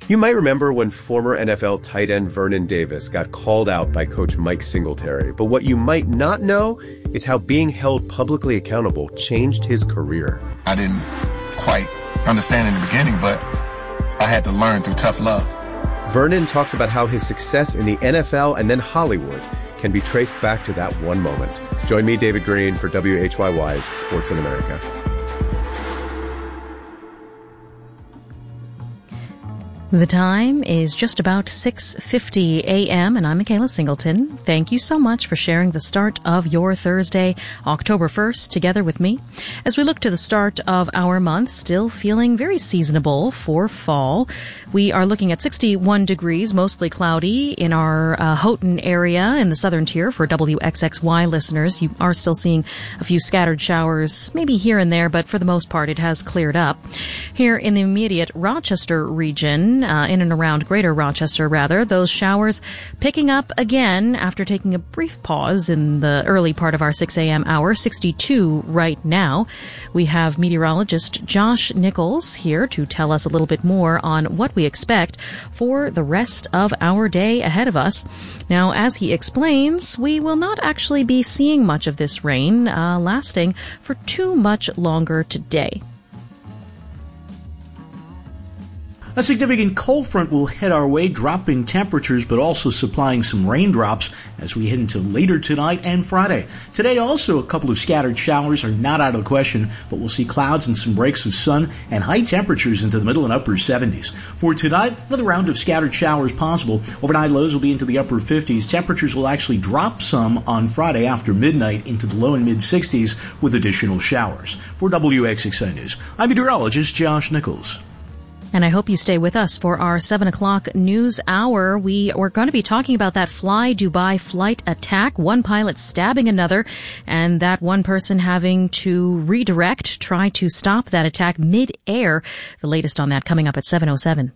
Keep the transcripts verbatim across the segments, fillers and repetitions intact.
You might remember when former N F L tight end Vernon Davis got called out by coach Mike Singletary. But what you might not know is how being held publicly accountable changed his career. I didn't quite understand in the beginning, but I had to learn through tough love. Vernon talks about how his success in the N F L and then Hollywood can be traced back to that one moment. Join me, David Green, for W H Y Y's Sports in America. The time is just about six fifty a.m. and I'm Michaela Singleton. Thank you so much for sharing the start of your Thursday, October first, together with me. As we look to the start of our month, still feeling very seasonable for fall. We are looking at sixty-one degrees, mostly cloudy in our uh, Houghton area in the southern tier for W X X Y listeners. You are still seeing a few scattered showers, maybe here and there, but for the most part it has cleared up. Here in the immediate Rochester region, Uh, in and around Greater Rochester, rather, those showers picking up again after taking a brief pause in the early part of our six a.m. hour, sixty-two right now. We have meteorologist Josh Nichols here to tell us a little bit more on what we expect for the rest of our day ahead of us. Now, as he explains, we will not actually be seeing much of this rain uh, lasting for too much longer today. A significant cold front will head our way, dropping temperatures but also supplying some raindrops as we head into later tonight and Friday. Today also a couple of scattered showers are not out of the question, but we'll see clouds and some breaks of sun and high temperatures into the middle and upper seventies. For tonight, another round of scattered showers possible. Overnight lows will be into the upper fifties. Temperatures will actually drop some on Friday after midnight into the low and mid sixties with additional showers. For W X X I News, I'm meteorologist Josh Nichols. And I hope you stay with us for our seven o'clock news hour. We are going to be talking about that Fly Dubai flight attack, one pilot stabbing another, and that one person having to redirect, try to stop that attack mid-air. The latest on that coming up at seven oh seven.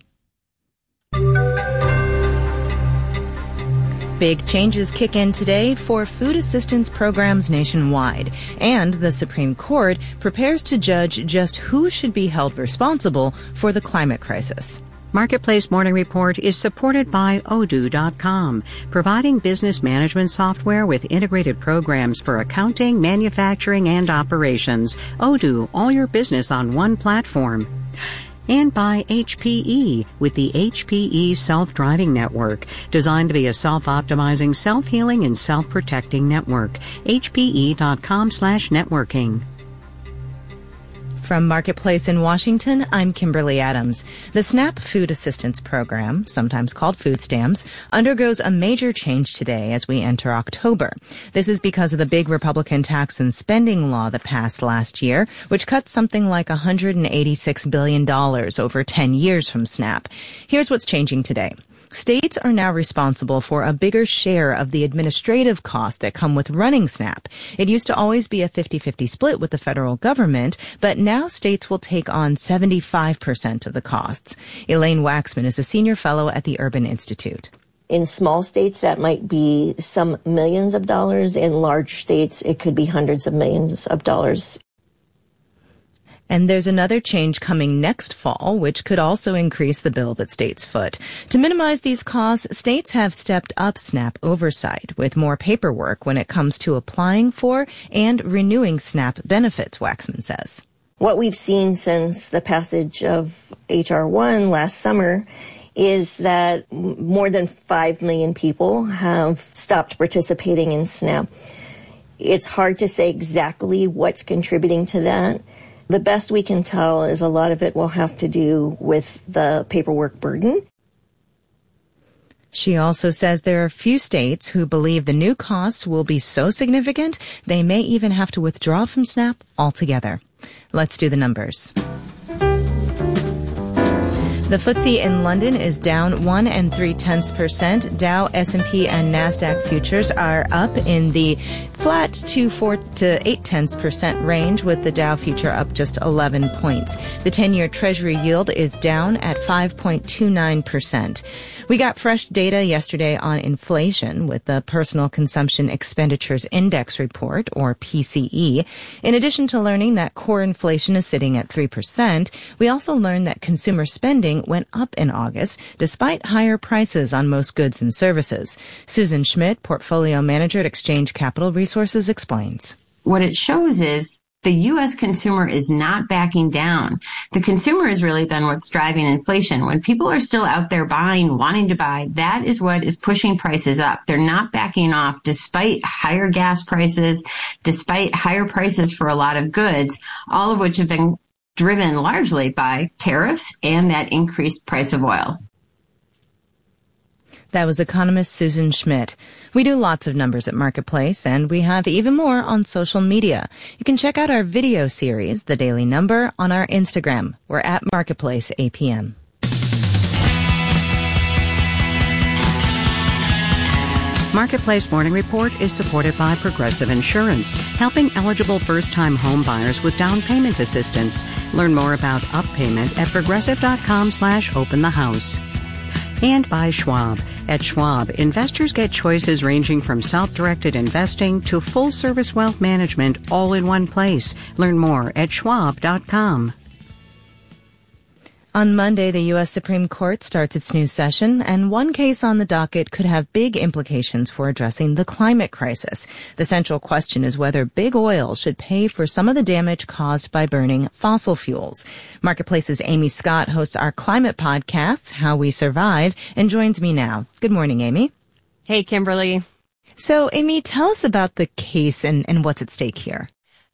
Big changes kick in today for food assistance programs nationwide, and the Supreme Court prepares to judge just who should be held responsible for the climate crisis. Marketplace Morning Report is supported by Odoo dot com, providing business management software with integrated programs for accounting, manufacturing, and operations. Odoo, all your business on one platform. And by H P E with the H P E Self-Driving Network, designed to be a self-optimizing, self-healing, and self-protecting network. H P E dot com slash networking. From Marketplace in Washington, I'm Kimberly Adams. The SNAP Food Assistance Program, sometimes called food stamps, undergoes a major change today as we enter October. This is because of the big Republican tax and spending law that passed last year, which cut something like one hundred eighty-six billion dollars over ten years from SNAP. Here's what's changing today. States are now responsible for a bigger share of the administrative costs that come with running SNAP. It used to always be a fifty-fifty split with the federal government, but now states will take on seventy-five percent of the costs. Elaine Waxman is a senior fellow at the Urban Institute. In small states, that might be some millions of dollars. In large states, it could be hundreds of millions of dollars. And there's another change coming next fall, which could also increase the bill that states foot. To minimize these costs, states have stepped up SNAP oversight with more paperwork when it comes to applying for and renewing SNAP benefits, Waxman says. What we've seen since the passage of H R one last summer is that more than five million people have stopped participating in SNAP. It's hard to say exactly what's contributing to that. The best we can tell is a lot of it will have to do with the paperwork burden. She also says there are few states who believe the new costs will be so significant they may even have to withdraw from SNAP altogether. Let's do the numbers. The F T S E in London is down one and three tenths percent. Dow, S and P, and NASDAQ futures are up in the flat to four to eight tenths percent range, with the Dow future up just eleven points. The ten-year Treasury yield is down at five point two nine percent. We got fresh data yesterday on inflation with the Personal Consumption Expenditures Index report, or P C E. In addition to learning that core inflation is sitting at three percent, we also learned that consumer spending went up in August despite higher prices on most goods and services. Susan Schmidt, portfolio manager at Exchange Capital Resources, explains. What it shows is the U S consumer is not backing down. The consumer has really been what's driving inflation. When people are still out there buying, wanting to buy, that is what is pushing prices up. They're not backing off despite higher gas prices, despite higher prices for a lot of goods, all of which have been driven largely by tariffs and that increased price of oil. That was economist Susan Schmidt. We do lots of numbers at Marketplace, and we have even more on social media. You can check out our video series, The Daily Number, on our Instagram. We're at Marketplace A P M. Marketplace Morning Report is supported by Progressive Insurance, helping eligible first-time home buyers with down payment assistance. Learn more about Up Payment at progressive.com slash open the house. And by Schwab. At Schwab, investors get choices ranging from self-directed investing to full-service wealth management all in one place. Learn more at schwab dot com. On Monday, the U S Supreme Court starts its new session, and one case on the docket could have big implications for addressing the climate crisis. The central question is whether big oil should pay for some of the damage caused by burning fossil fuels. Marketplace's Amy Scott hosts our climate podcasts, How We Survive, and joins me now. Good morning, Amy. Hey, Kimberly. So, Amy, tell us about the case and, and what's at stake here.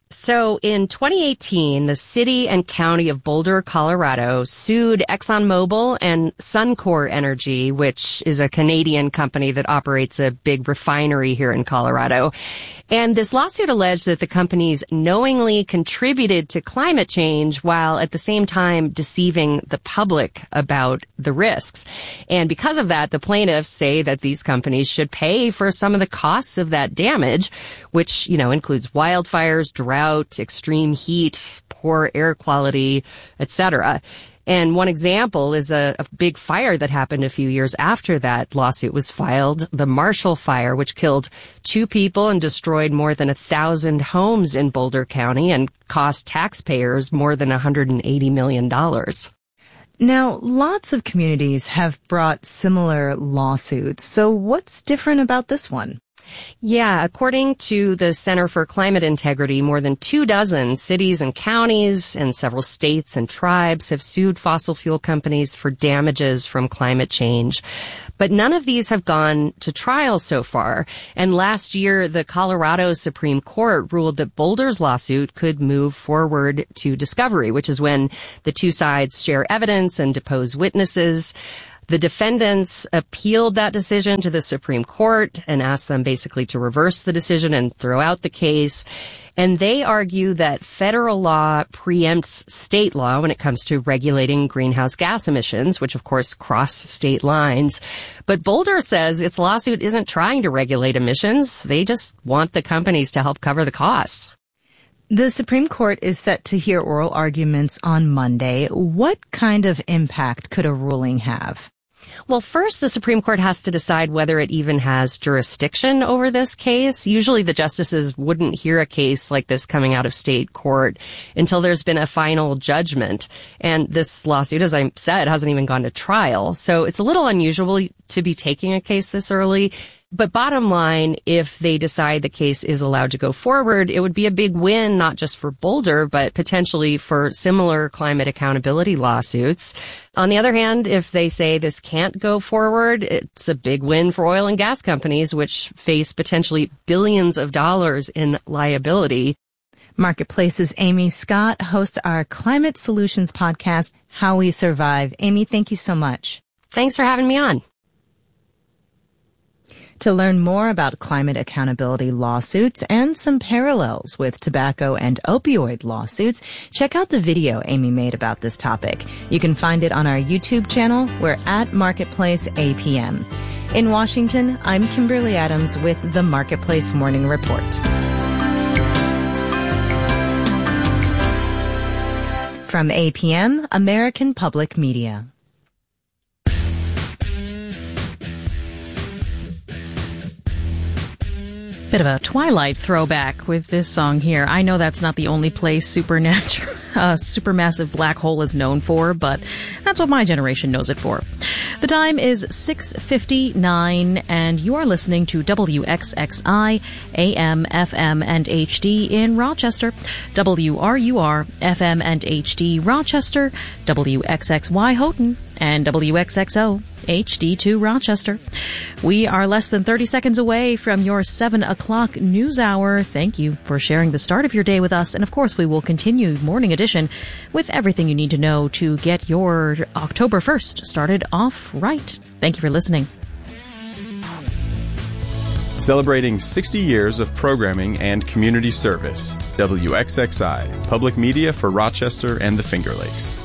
So in twenty eighteen, the city and county of Boulder, Colorado, sued ExxonMobil and Suncor Energy, which is a Canadian company that operates a big refinery here in Colorado. And this lawsuit alleged that the companies knowingly contributed to climate change while at the same time deceiving the public about the risks. And because of that, the plaintiffs say that these companies should pay for some of the costs of that damage, which, you know, includes wildfires, drought, extreme heat, poor air quality, et cetera. And one example is a, a big fire that happened a few years after that lawsuit was filed, the Marshall Fire, which killed two people and destroyed more than a thousand homes in Boulder County and cost taxpayers more than one hundred eighty million dollars. Now, lots of communities have brought similar lawsuits. So what's different about this one? Yeah, according to the Center for Climate Integrity, more than two dozen cities and counties and several states and tribes have sued fossil fuel companies for damages from climate change. But none of these have gone to trial so far. And last year, the Colorado Supreme Court ruled that Boulder's lawsuit could move forward to discovery, which is when the two sides share evidence and depose witnesses. The defendants appealed that decision to the Supreme Court and asked them basically to reverse the decision and throw out the case. And they argue that federal law preempts state law when it comes to regulating greenhouse gas emissions, which of course cross state lines. But Boulder says its lawsuit isn't trying to regulate emissions. They just want the companies to help cover the costs. The Supreme Court is set to hear oral arguments on Monday. What kind of impact could a ruling have? Well, first, the Supreme Court has to decide whether it even has jurisdiction over this case. Usually the justices wouldn't hear a case like this coming out of state court until there's been a final judgment. And this lawsuit, as I said, hasn't even gone to trial. So it's a little unusual to be taking a case this early. But bottom line, if they decide the case is allowed to go forward, it would be a big win, not just for Boulder, but potentially for similar climate accountability lawsuits. On the other hand, if they say this can't go forward, it's a big win for oil and gas companies, which face potentially billions of dollars in liability. Marketplace's Amy Scott hosts our Climate Solutions podcast, How We Survive. Amy, thank you so much. Thanks for having me on. To learn more about climate accountability lawsuits and some parallels with tobacco and opioid lawsuits, check out the video Amy made about this topic. You can find it on our YouTube channel. We're at Marketplace A P M. In Washington, I'm Kimberly Adams with the Marketplace Morning Report. From A P M, American Public Media. Bit of a Twilight throwback with this song here. I know that's not the only place supernatural, uh, supermassive black hole is known for, but that's what my generation knows it for. The time is six fifty-nine, and you are listening to W X X I, A M, F M, and H D in Rochester, W R U R, F M and H D Rochester, W X X Y Houghton, and W X X O, H D two Rochester. We are less than thirty seconds away from your seven o'clock news hour. Thank you for sharing the start of your day with us. And of course, we will continue Morning Edition with everything you need to know to get your October first started off right. Thank you for listening. Celebrating sixty years of programming and community service. W X X I, public media for Rochester and the Finger Lakes.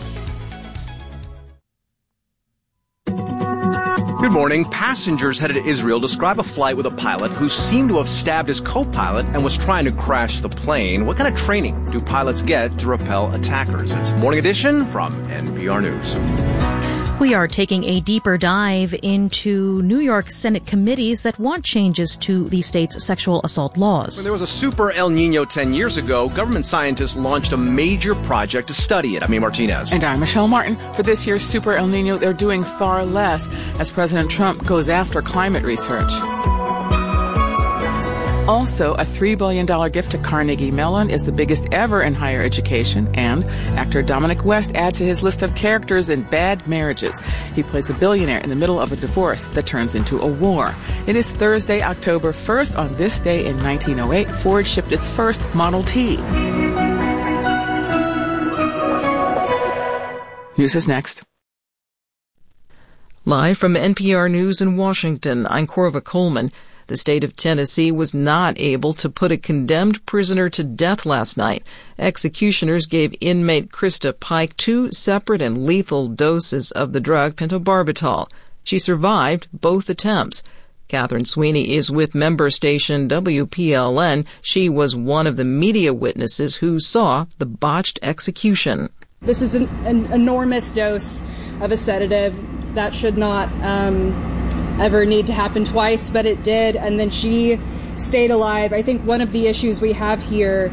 Good morning. Passengers headed to Israel describe a flight with a pilot who seemed to have stabbed his co-pilot and was trying to crash the plane. What kind of training do pilots get to repel attackers? It's Morning Edition from N P R News. We are taking a deeper dive into New York Senate committees that want changes to the state's sexual assault laws. When there was a super El Nino ten years ago, government scientists launched a major project to study it. I'm Amy Martinez. And I'm Michelle Martin. For this year's super El Nino, they're doing far less as President Trump goes after climate research. Also, a three billion dollars gift to Carnegie Mellon is the biggest ever in higher education, and actor Dominic West adds to his list of characters in Bad Marriages. He plays a billionaire in the middle of a divorce that turns into a war. It is Thursday, October first. On this day in nineteen oh eight, Ford shipped its first Model T. News is next. Live from N P R News in Washington, I'm Corva Coleman. The state of Tennessee was not able to put a condemned prisoner to death last night. Executioners gave inmate Krista Pike two separate and lethal doses of the drug pentobarbital. She survived both attempts. Catherine Sweeney is with member station W P L N. She was one of the media witnesses who saw the botched execution. This is an, an enormous dose of a sedative that should not um ever need to happen twice, but it did, and then she stayed alive. I think one of the issues we have here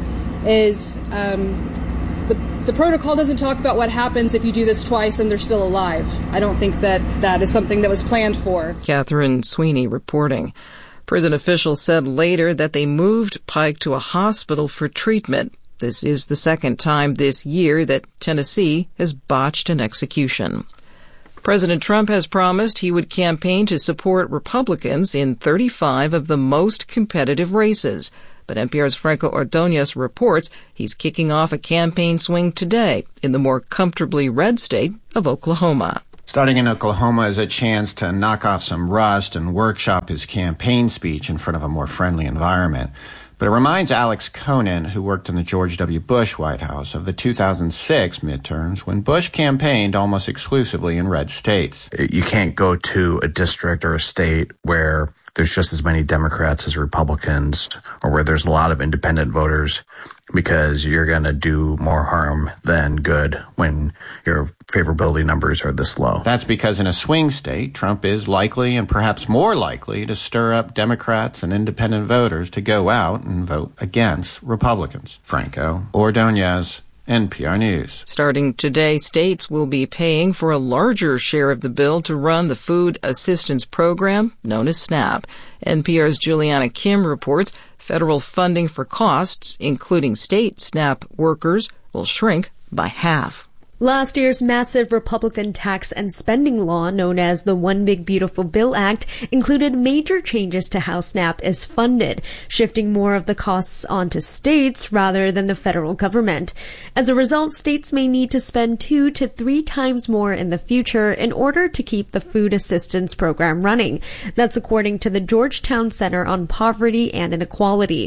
is um, the, the protocol doesn't talk about what happens if you do this twice and they're still alive. I don't think that that is something that was planned for. Catherine Sweeney reporting. Prison officials said later that they moved Pike to a hospital for treatment. This is the second time this year that Tennessee has botched an execution. President Trump has promised he would campaign to support Republicans in thirty-five of the most competitive races. But N P R's Franco Ordonez reports he's kicking off a campaign swing today in the more comfortably red state of Oklahoma. Starting in Oklahoma is a chance to knock off some rust and workshop his campaign speech in front of a more friendly environment. But it reminds Alex Conan, who worked in the George W. Bush White House, of the two thousand six midterms when Bush campaigned almost exclusively in red states. You can't go to a district or a state where there's just as many Democrats as Republicans, or where there's a lot of independent voters, because you're going to do more harm than good when your favorability numbers are this low. That's because in a swing state, Trump is likely and perhaps more likely to stir up Democrats and independent voters to go out and vote against Republicans. Franco Ordonez, N P R News. Starting today, states will be paying for a larger share of the bill to run the Food Assistance Program, known as SNAP. N P R's Juliana Kim reports federal funding for costs, including state SNAP workers, will shrink by half. Last year's massive Republican tax and spending law, known as the One Big Beautiful Bill Act, included major changes to how SNAP is funded, shifting more of the costs onto states rather than the federal government. As a result, states may need to spend two to three times more in the future in order to keep the food assistance program running. That's according to the Georgetown Center on Poverty and Inequality.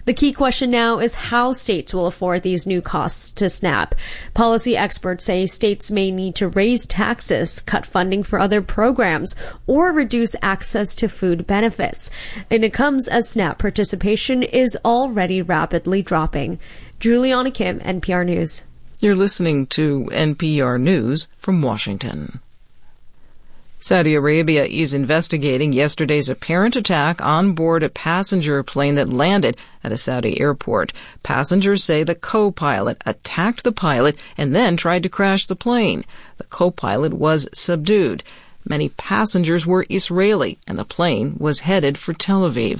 The key question now is how states will afford these new costs to SNAP. Policy experts say states may need to raise taxes, cut funding for other programs, or reduce access to food benefits. And it comes as SNAP participation is already rapidly dropping. Juliana Kim, N P R News. You're listening to N P R News from Washington. Saudi Arabia is investigating yesterday's apparent attack on board a passenger plane that landed at a Saudi airport. Passengers say the co-pilot attacked the pilot and then tried to crash the plane. The co-pilot was subdued. Many passengers were Israeli, and the plane was headed for Tel Aviv.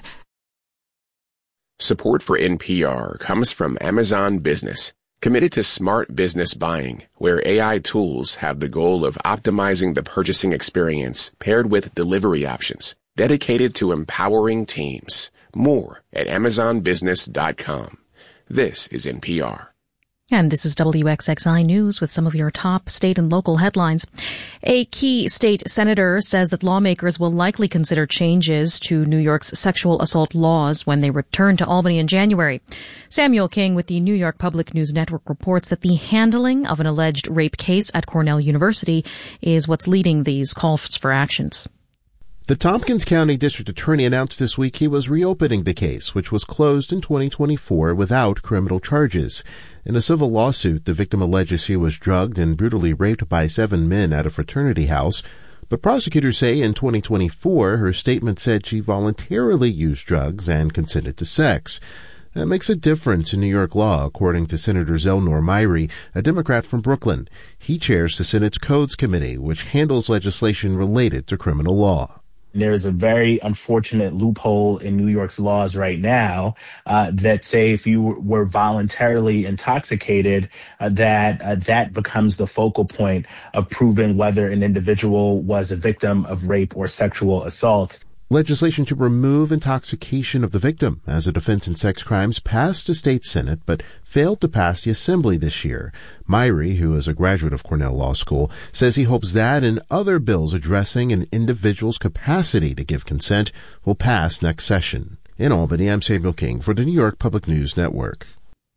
Support for N P R comes from Amazon Business, committed to smart business buying, where A I tools have the goal of optimizing the purchasing experience paired with delivery options, dedicated to empowering teams. More at amazon business dot com. This is N P R. And this is W X X I News with some of your top state and local headlines. A key state senator says that lawmakers will likely consider changes to New York's sexual assault laws when they return to Albany in January. Samuel King with the New York Public News Network reports that the handling of an alleged rape case at Cornell University is what's leading these calls for actions. The Tompkins County District Attorney announced this week he was reopening the case, which was closed in twenty twenty-four without criminal charges. In a civil lawsuit, the victim alleges she was drugged and brutally raped by seven men at a fraternity house. But prosecutors say in twenty twenty-four, her statement said she voluntarily used drugs and consented to sex. That makes a difference in New York law, according to Senator Zelnor Myrie, a Democrat from Brooklyn. He chairs the Senate's Codes Committee, which handles legislation related to criminal law. There's a very unfortunate loophole in New York's laws right now uh, that say if you were voluntarily intoxicated, uh, that uh, that becomes the focal point of proving whether an individual was a victim of rape or sexual assault. Legislation to remove intoxication of the victim as a defense in sex crimes passed the state Senate, but failed to pass the Assembly this year. Myrie, who is a graduate of Cornell Law School, says he hopes that and other bills addressing an individual's capacity to give consent will pass next session. In Albany, I'm Samuel King for the New York Public News Network.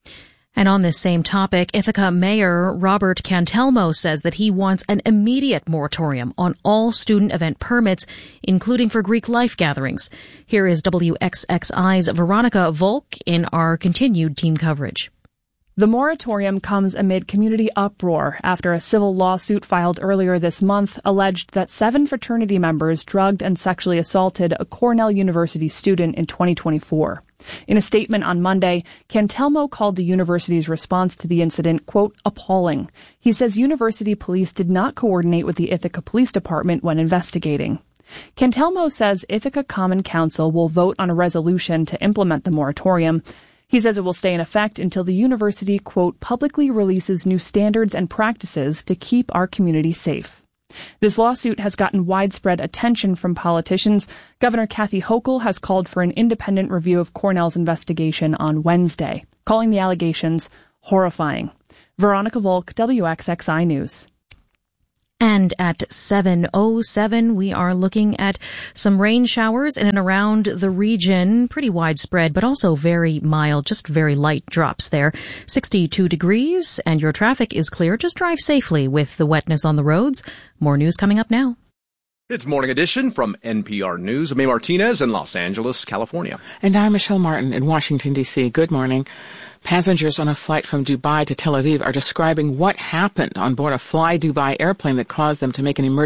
And on this same topic, Ithaca Mayor Robert Cantelmo says that he wants an immediate moratorium on all student event permits, including for Greek life gatherings. Here is W X X I's Veronica Volk in our continued team coverage. The moratorium comes amid community uproar after a civil lawsuit filed earlier this month alleged that seven fraternity members drugged and sexually assaulted a Cornell University student in twenty twenty-four. In a statement on Monday, Cantelmo called the university's response to the incident, quote, appalling. He says university police did not coordinate with the Ithaca Police Department when investigating. Cantelmo says Ithaca Common Council will vote on a resolution to implement the moratorium. He says it will stay in effect until the university, quote, publicly releases new standards and practices to keep our community safe. This lawsuit has gotten widespread attention from politicians. Governor Kathy Hochul has called for an independent review of Cornell's investigation on Wednesday, calling the allegations horrifying. Veronica Volk, W X X I News. And at seven oh seven, we are looking at some rain showers in and around the region, pretty widespread, but also very mild, just very light drops there. sixty-two degrees, and your traffic is clear. Just drive safely with the wetness on the roads. More news coming up now. It's Morning Edition from N P R News. I'm May Martinez in Los Angeles, California. And I'm Michelle Martin in Washington, D C. Good morning. Passengers on a flight from Dubai to Tel Aviv are describing what happened on board a Fly Dubai airplane that caused them to make an emergency